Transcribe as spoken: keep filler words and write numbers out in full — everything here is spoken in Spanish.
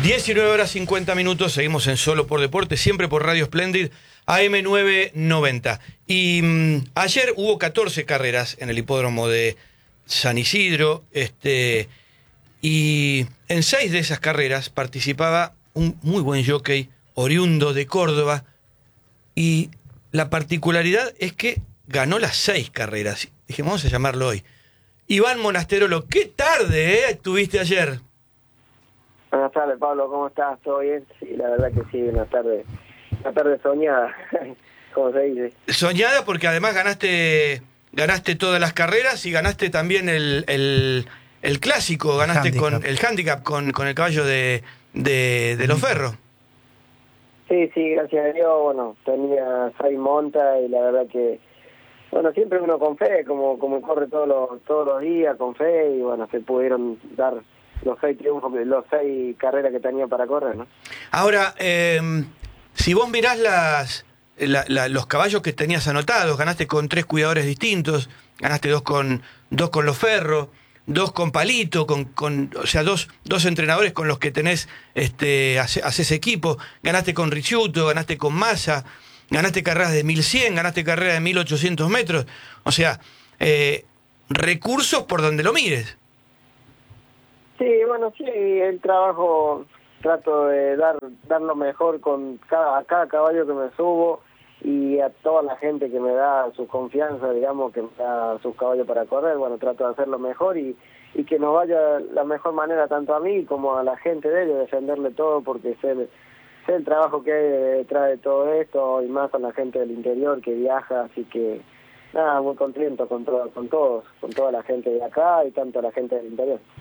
diecinueve horas cincuenta minutos, seguimos en Solo por Deporte, siempre por Radio Splendid, A M nueve noventa. Y mmm, ayer hubo catorce carreras en el hipódromo de San Isidro, este, y en seis de esas carreras participaba un muy buen jockey, oriundo de Córdoba, y la particularidad es que ganó las seis carreras. Dije, vamos a llamarlo hoy. Iván Monasterolo, qué tarde, ¿eh? Estuviste ayer. Buenas tardes, Pablo, ¿cómo estás? ¿Todo bien? Sí, la verdad que sí, una tarde, una tarde soñada, como se dice. Soñada porque además ganaste ganaste todas las carreras y ganaste también el, el, el clásico, ganaste handicap. con el handicap con, con el caballo de, de, de Los Ferros. Sí, sí, gracias a Dios, bueno, tenía seis montas y la verdad que, bueno, siempre uno con fe, como como corre todos los, todos los días, con fe, y bueno, se pudieron dar los seis triunfos, los seis carreras que tenía para correr, ¿no? Ahora, eh, si vos mirás las, la, la, los caballos que tenías anotados, ganaste con tres cuidadores distintos, ganaste dos con dos con Los Ferros, dos con Palito, con, con o sea, dos, dos entrenadores con los que tenés, este, haces equipo, ganaste con Ricciuto, ganaste con Massa, ganaste carreras de mil cien, ganaste carreras de mil ochocientos metros, o sea, eh, recursos por donde lo mires. Sí, bueno, sí, el trabajo trato de dar dar lo mejor con cada, a cada caballo que me subo y a toda la gente que me da su confianza, digamos, que me da sus caballos para correr. Bueno, trato de hacerlo mejor y, y que nos vaya la mejor manera tanto a mí como a la gente de ellos, defenderle todo, porque sé, sé el trabajo que hay detrás de todo esto y más con la gente del interior que viaja, así que nada, muy contento con, todo, con todos, con toda la gente de acá y tanto la gente del interior.